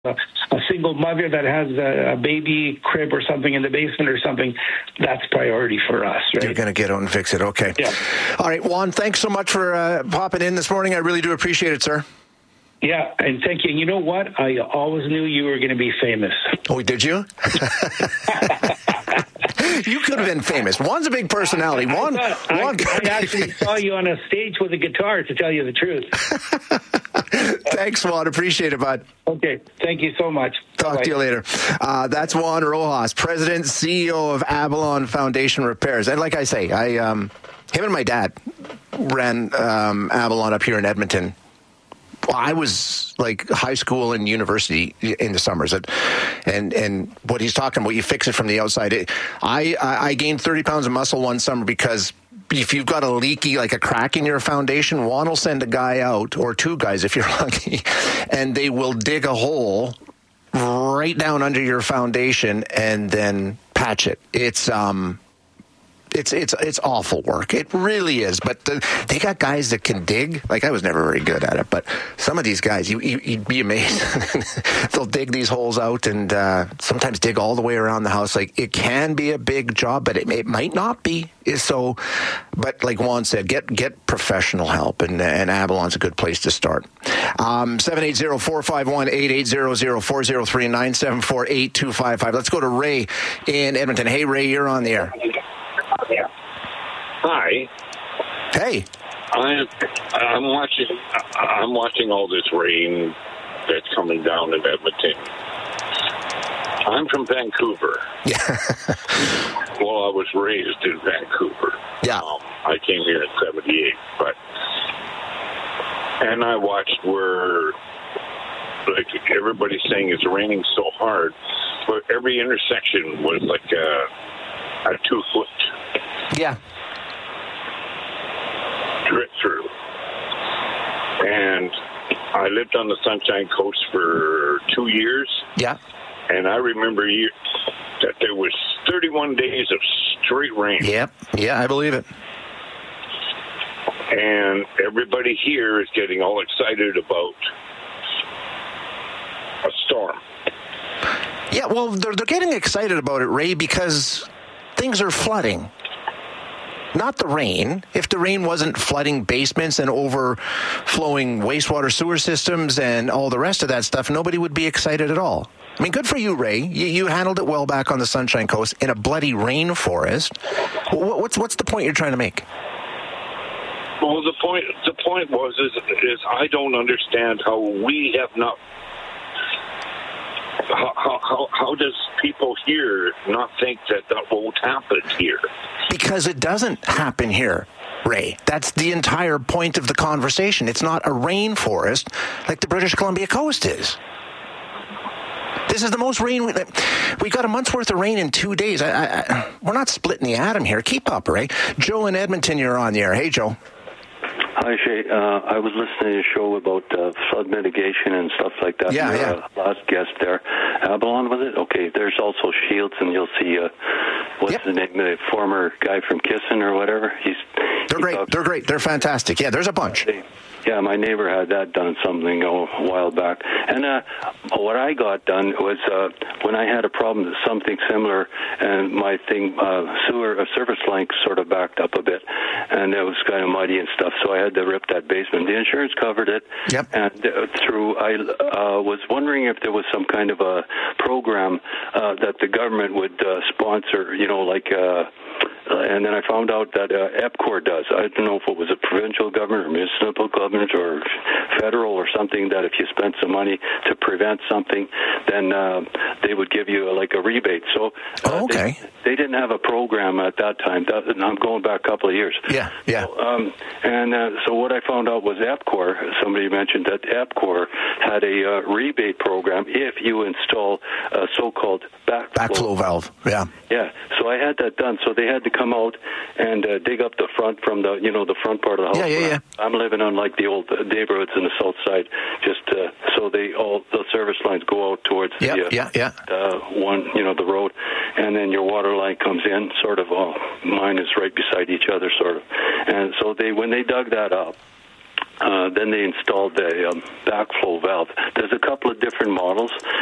a single mother that has a baby crib or something in the basement or something, that's priority for us, right? You're going to get out and fix it. Okay. Yeah. All right, Juan, thanks so much for popping in this morning. I really do appreciate it, sir. Yeah, and thank you. You know what? I always knew you were going to be famous. Oh, did you? You could have been famous. Juan's a big personality. I actually saw you on a stage with a guitar, to tell you the truth. Thanks, Juan. Appreciate it, bud. Okay. Thank you so much. Talk Bye-bye. to you later. That's Juan Rojas, President, CEO of Avalon Foundation Repairs. And like I say, him and my dad ran Avalon up here in Edmonton. Well, I was like high school and university in the summers, and what he's talking about, you fix it from the outside. I gained 30 pounds of muscle one summer because if you've got a leaky, like a crack in your foundation, Juan will send a guy out, or two guys if you're lucky, and they will dig a hole right down under your foundation and then patch it. It's awful work. It really is. But they got guys that can dig. Like, I was never very good at it, but some of these guys, you'd be amazed. They'll dig these holes out and sometimes dig all the way around the house. Like, it can be a big job, but it might not be. So, but like Juan said, get professional help, and Avalon's a good place to start. 780-451-8800-403-974-8255. Let's go to Ray in Edmonton. Hey, Ray, you're on the air. Hi. Hey. I'm watching all this rain that's coming down in Edmonton. I'm from Vancouver. Yeah. Well, I was raised in Vancouver. Yeah. I came here in '78, and I watched where, like, everybody's saying it's raining so hard, but every intersection was like a 2-foot. Yeah. Drip through. And I lived on the Sunshine Coast for 2 years. Yeah. And I remember that there was 31 days of straight rain. Yep. Yeah, I believe it. And everybody here is getting all excited about a storm. Yeah, well, they're getting excited about it, Ray, because things are flooding. Not the rain. If the rain wasn't flooding basements and overflowing wastewater sewer systems and all the rest of that stuff, nobody would be excited at all. I mean, good for you, Ray. You handled it well back on the Sunshine Coast in a bloody rainforest. What's the point you're trying to make? Well, the point was I don't understand how we have not. How does people here not think that won't happen here? Because it doesn't happen here, Ray. That's the entire point of the conversation. It's not a rainforest like the British Columbia coast is. This is the most rain. We got a month's worth of rain in 2 days. We're not splitting the atom here. Keep up, Ray. Joe in Edmonton, you're on the air. Hey, Joe. Hi, Shay. I was listening to a show about flood mitigation and stuff like that. Yeah. Last guest there. Avalon, was it? Okay. There's also Shields, and you'll see, what's the name? The former guy from Kissin' or whatever. They're great. They're great. They're fantastic. Yeah, there's a bunch. Yeah, my neighbor had that done something a while back. And what I got done was when I had a problem, something similar, and my service line sort of backed up a bit, and it was kind of muddy and stuff, so I had to rip that basement. The insurance covered it. Yep. And I was wondering if there was some kind of a program that the government would sponsor, and then I found out that EPCOR does. I don't know if it was a provincial government or municipal government or federal or something, that if you spent some money to prevent something, then they would give you a rebate. So okay. They didn't have a program at that time. I'm going back a couple of years. Yeah. So what I found out was EPCOR, somebody mentioned that EPCOR had a rebate program if you install a so-called backflow valve. Yeah. Yeah. So I had that done. So they had to come out and dig up the front from the front part of the house. Yeah. I'm living on like the old neighborhoods in the south side, just so the service lines go out towards the road, and then your water line comes in, sort of. Mine is right beside each other, sort of. And so when they dug that up, Then they installed a backflow valve. There's a couple of different models,